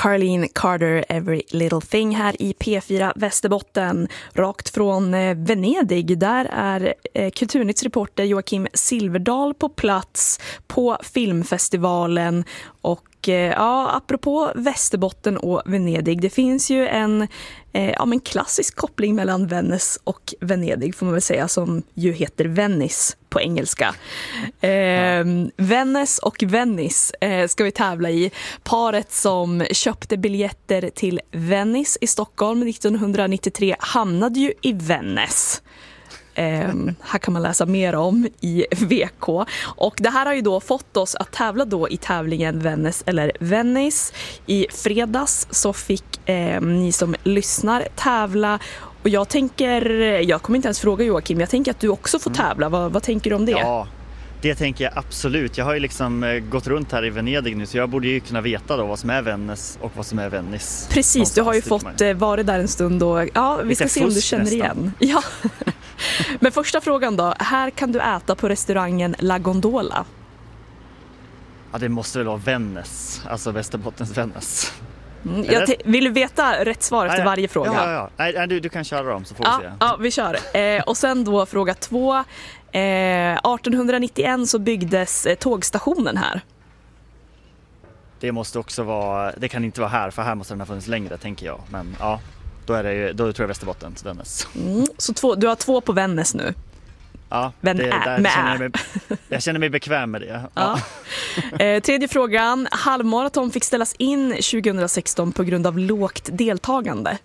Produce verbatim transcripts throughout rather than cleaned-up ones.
Carlene Carter, Every Little Thing här i P fyra Västerbotten. Rakt från eh, Venedig. Där är eh, Kulturnytts reporter Joakim Silverdal på plats på filmfestivalen. Och eh, ja, apropå Västerbotten och Venedig, det finns ju en eh, ja, men klassisk koppling mellan Venice och Venedig får man väl säga, som ju heter Venice på engelska. Eh, Venice och Venice eh, ska vi tävla i. Paret som köpte biljetter till Venice i Stockholm nittonhundranittiotre hamnade ju i Venice. Eh, här kan man läsa mer om i V K. Och det här har ju då fått oss att tävla då i tävlingen Venice eller Venice. I fredags så fick eh, ni som lyssnar tävla. Och jag tänker, jag kommer inte ens fråga Joakim, jag tänker att du också får tävla. Vad, vad tänker du om det? Ja, det tänker jag absolut. Jag har ju liksom eh, gått runt här i Venedig nu, så jag borde ju kunna veta då vad som är Venice och vad som är Venice. Precis, du har ju fått eh, vara där en stund och ja, vi ska se om du känner nästan igen. Ja. Men första frågan då, här kan du äta på restaurangen La Gondola. Ja, det måste väl vara Venice, alltså Västerbottens Venice. Mm, jag te- vill du veta rätt svar efter nej, varje fråga? Ja, ja, ja. Nej, du, du kan köra dem så får ja, vi se. Ja, vi kör. Eh, och sen då fråga två. Eh, artonhundranittioett så byggdes eh, tågstationen här. Det måste också vara, det kan inte vara här, för här måste den ha funnits längre, tänker jag. Men ja, då, är det ju, då tror jag Västerbotten, Venice. Mm, så två, du har två på Venice nu. Ja, Vän det, är, där med känner jag, mig, jag känner mig bekväm med det. Ja. Ja. Eh, tredje frågan. Halvmaraton fick ställas in tjugohundrasexton på grund av lågt deltagande.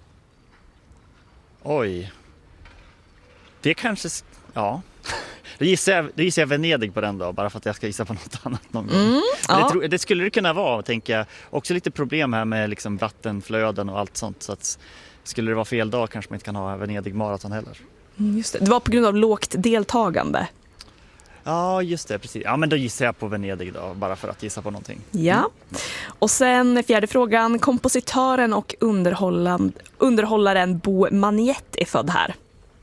Oj. Det kanske, ja. Då gissar, jag, då gissar jag Venedig på den då, bara för att jag ska gissa på något annat någon gång. Mm, ja. det, tro, det skulle det kunna vara, tänker jag. Också lite problem här med liksom vattenflöden och allt sånt. Så att skulle det vara fel dag kanske man inte kan ha Venedig maraton heller. Mm, just det. Det var på grund av lågt deltagande. Ja, just det, precis. Ja, men då gissar jag på Venedig då, bara för att gissa på någonting. Ja. Och sen fjärde frågan. Kompositören och underhållaren Bo Maniet är född här.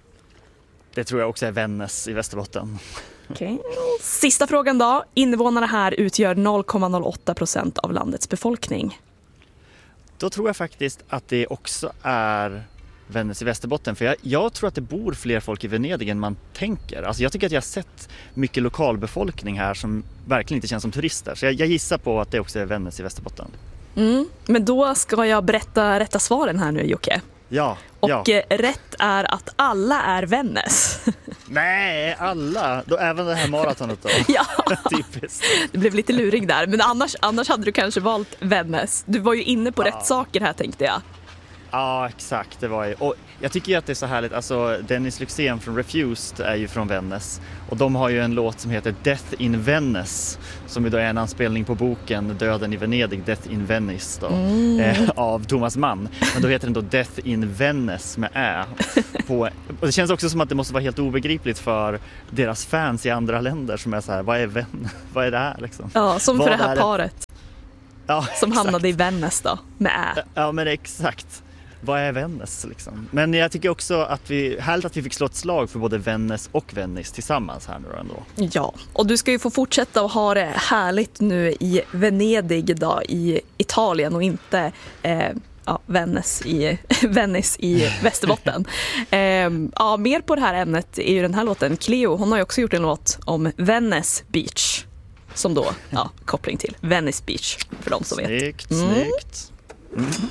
Det tror jag också är Venice i Västerbotten. Okay. Sista frågan då. Invånarna här utgör noll komma noll åtta procent av landets befolkning. Då tror jag faktiskt att det också är Venice i Västerbotten. För jag, jag tror att det bor fler folk i Venedig än man tänker. Alltså jag tycker att jag har sett mycket lokalbefolkning här som verkligen inte känns som turister. Så jag, jag gissar på att det också är Venice i Västerbotten. Mm. Men då ska jag berätta rätta svaren här nu, Jocke. Ja, Och ja. rätt är att alla är Venice. Nej, alla. Då även det här maratonet då. Ja, typiskt. Det blev lite lurig där. Men annars, annars hade du kanske valt Venice. Du var ju inne på ja. rätt saker här, tänkte jag. Ja, exakt. Det var ju. Och jag tycker ju att det är så härligt. Alltså, Dennis Lyxzén från Refused är ju från Venice. Och de har ju en låt som heter Death in Venice. Som ju då är en anspelning på boken Döden i Venedig, Death in Venice då, mm. eh, av Thomas Mann. Men då heter den då Death in Venice med Ä. På, och det känns också som att det måste vara helt obegripligt för deras fans i andra länder som är så här, vad är Ven? Vad är det här liksom? Ja, som vad för det här det? paret. Ja, som exakt. hamnade i Venice då, med Ä. Ja, men exakt. Vad är Venice liksom? Men jag tycker också att vi, härligt att vi fick slå ett slag för både Venice och Venice tillsammans här nu ändå. Ja, och du ska ju få fortsätta att ha det härligt nu i Venedig då, i Italien och inte eh, ja, Venice i, Venice i Västerbotten. eh, ja, mer på det här ämnet är ju den här låten. Cleo, hon har ju också gjort en låt om Venice Beach. Som då, ja, koppling till Venice Beach för de som vet. Snyggt, mm. snyggt. Mm.